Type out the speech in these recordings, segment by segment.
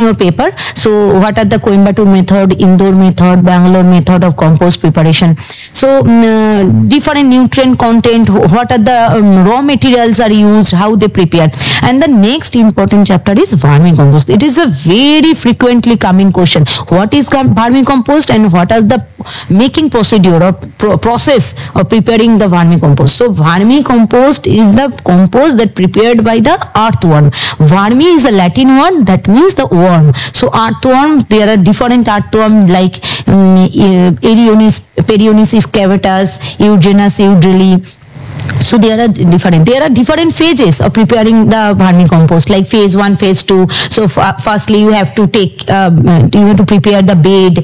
your paper. So what are the Coimbatore method, Indore method, Bangalore method of compost preparation? So different nutrient content, what are the raw materials are used, how they prepare. And the next important chapter is vermicompost. It is a very frequently coming question. What is vermicompost and what are the making procedure or process of preparing the vermicompost? So vermicompost is the compost that prepared by the earthworm. Vermi is a Latin word that means the worm. So earthworm, there are different earthworm like Erionis, Perionis cavitas, Eugenus eudrilli. So there are different phases of preparing the vermicompost, like phase 1, phase 2. So firstly you have to take you have to prepare the bed.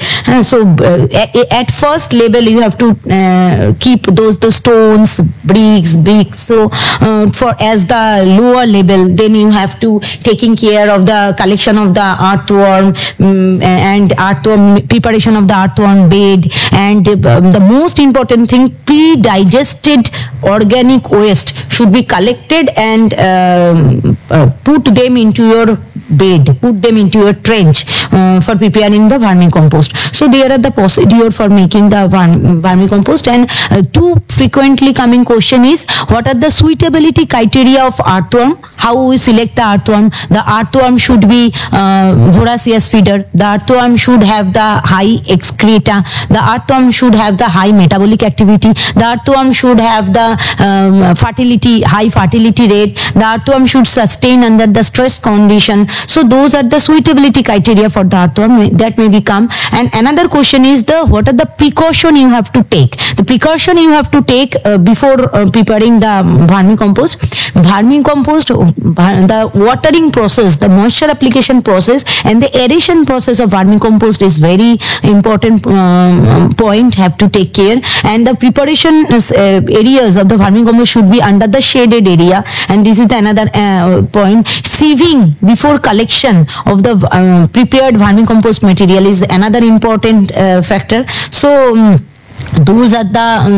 At first level you have to keep those stones, bricks. So for as the lower level, then you have to taking care of the collection of the earthworm and earthworm preparation of the earthworm bed, and the most important thing, pre-digested organic waste should be collected and put them into your bed, put them into your trench for preparing the vermicompost. So there are the procedure for making the vermicompost. And two frequently coming question is, what are the suitability criteria of earthworm? How we select the earthworm? The earthworm should be voracious feeder. The earthworm should have the high excreta. The earthworm should have the high metabolic activity. The earthworm should have the high fertility rate. The earthworm should sustain under the stress condition. So those are the suitability criteria for the earthworm that may become. And another question is what are the precaution you have to take? The precaution you have to take before preparing the vermicompost. Vermicompost, the watering process, the moisture application process and the aeration process of vermicompost is very important point, have to take care. And the preparation areas of the vermicompost should be under the shaded area. And this is another point. Sieving before collection of the prepared vermicompost material is another important factor. So those are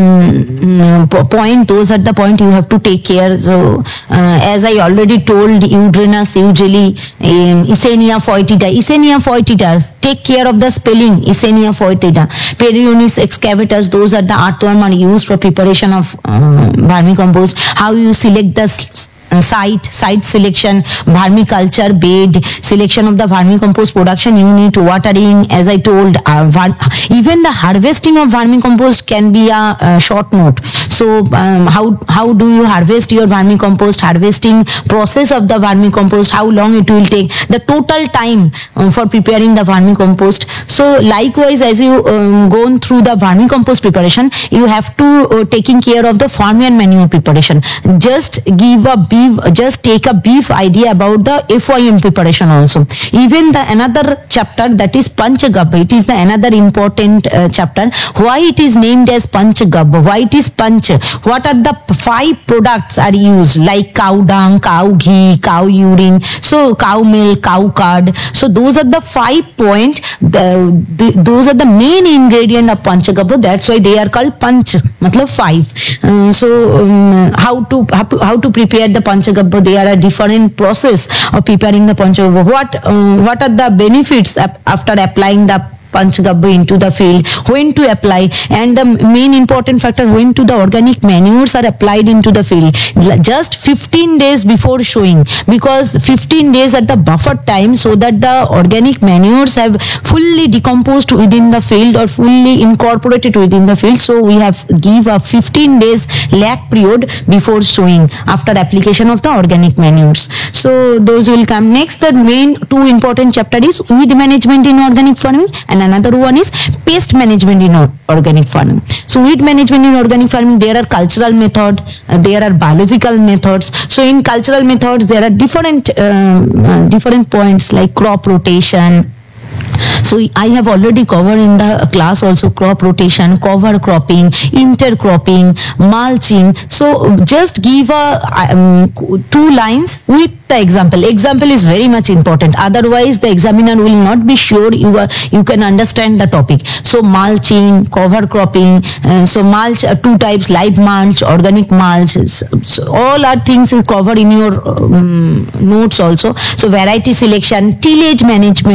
the point you have to take care. So as I already told, Eugenus eudrilli, Eisenia foetida, take care of the spelling, Eisenia foetida. Perionis excavatus, those are the earthworm are used for preparation of vermicompost. How you select the site selection, vermiculture bed, selection of the vermicompost production unit, watering, as I told, even the harvesting of vermicompost can be a short note. So how do you harvest your vermicompost, harvesting process of the vermicompost, how long it will take, the total time for preparing the vermicompost. So likewise, as you go through the vermicompost preparation, you have to taking care of the farmyard manure preparation. Just take a brief idea about the FYM preparation also. Even the another chapter, that is Panchagabha, it is the another important chapter. Why it is named as Panchagabha? Why it is Panch? What are the 5 products are used, like cow dung, cow ghee, cow urine, so cow milk, cow curd. So those are the 5 points. Those are the main ingredient of Panchagabha. That's why they are called Panch, matlab 5. How to prepare the Panchagabha? There are a different process of preparing the Panchagabha. What are the benefits after applying the Panchagabha into the field, when to apply, and the main important factor, when to the organic manures are applied into the field. Just 15 days before sowing, because 15 days at the buffer time, so that the organic manures have fully decomposed within the field or fully incorporated within the field. So we have give a 15 days lag period before sowing after application of the organic manures. So those will come next. The main 2 important chapter is weed management in organic farming, and another one is pest management in organic farming. So weed management in organic farming, there are cultural method, there are biological methods. So in cultural methods, there are different points like crop rotation. So I have already covered in the class also crop rotation, cover cropping, intercropping, mulching. So just give a 2 lines with the example. Example is very much important. Otherwise, the examiner will not be sure you can understand the topic. So mulching, cover cropping. So mulch 2 types: live mulch, organic mulch. So all are things covered in your notes also. So variety selection, tillage management.